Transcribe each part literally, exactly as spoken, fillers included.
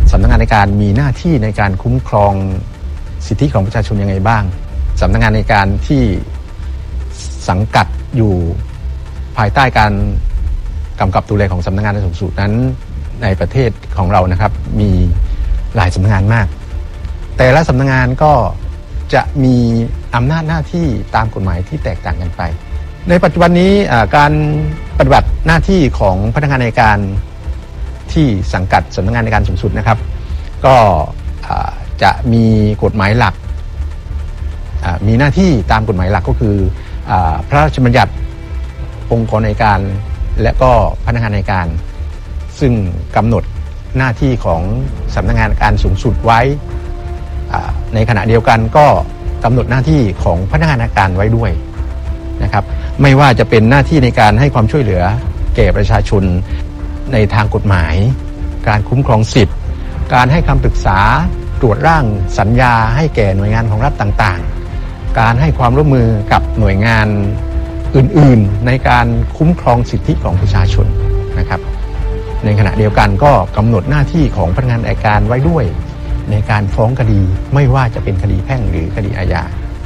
สำนักงานอัยการมีหน้าที่ในการคุ้มครองสิทธิของประชาชนยังไงบ้างสำนักงานอัยการที่สังกัดอยู่ภายใต้การกำกับดูแลของสำนักงานสูงสุดนั้นในประเทศของเรานะครับมีหลายสำนักงานมากแต่ละสำนักงานก็จะมีอำนาจหน้าที่ตามกฎหมายที่แตกต่างกันไปในปัจจุบันนี้การปฏิบัติหน้าที่ของพนักงานอัยการที่สังกัดสำนักงานอัยการสูงสุดนะครับก็จะมีกฎหมายหลักมีหน้าที่ตามกฎหมายหลักก็คือพระราชบัญญัติองค์กรอัยการและก็พนักงานอัยการซึ่งกำหนดหน้าที่ของสำนักงานอัยการสูงสุดไว้ในขณะเดียวกันก็กำหนดหน้าที่ของพนักงานอัยการไว้ด้วยนะครับไม่ว่าจะเป็นหน้าที่ในการให้ความช่วยเหลือแก่ประชาชนในทางกฎหมายการคุ้มครองสิทธิ์การให้คำปรึกษาตรวจร่างสัญญาให้แก่หน่วยงานของรัฐต่างๆการให้ความร่วมมือกับหน่วยงานอื่นๆในการคุ้มครองสิทธิของประชาชนนะครับในขณะเดียวกันก็กำหนดหน้าที่ของพนักงานอัยการไว้ด้วยในการฟ้องคดีไม่ว่าจะเป็นคดีแพ่งหรือคดีอาญา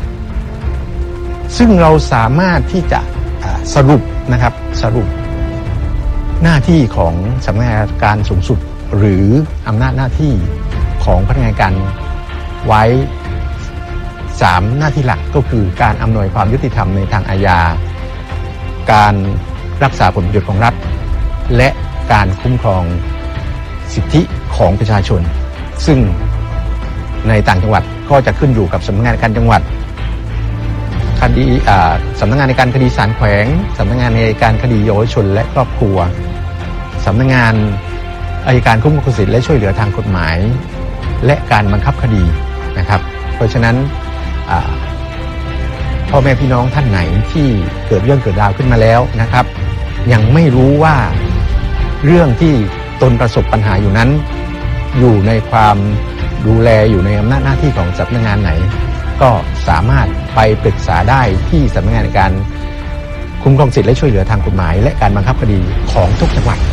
ซึ่งเราสามารถที่จะสรุปนะครับสรุปหน้าที่ของสำนักงานอัยการสูงสุดหรืออำนาจหน้าที่ของพนักงานอัยการไว้สามหน้าที่หลักก็คือการอำนวยความยุติธรรมในทางอาญาการรักษาผลประโยชน์ของรัฐและการคุ้มครองสิทธิของประชาชนซึ่งในต่างจังหวัดก็จะขึ้นอยู่กับสำนักงานอัยการจังหวัดคดีสำนักงานในการคดีศาลแขวงสำนักงานในการคดีเยาวชนและครอบครัวสำนักงานอัยการคุ้มครองสิทธิและช่วยเหลือทางกฎหมายและการบังคับคดีนะครับเพราะฉะนั้นพ่อแม่พี่น้องท่านไหนที่เกิดเรื่องเกิดราวขึ้นมาแล้วนะครับยังไม่รู้ว่าเรื่องที่ตนประสบปัญหาอยู่นั้นอยู่ในความดูแลอยู่ในอำนาจหน้าที่ของสำนักงานไหนก็สามารถไปปรึกษาได้ที่สำนักงานในการคุ้มครองสิทธิและช่วยเหลือทางกฎหมายและการบังคับคดีของทุกจังหวัด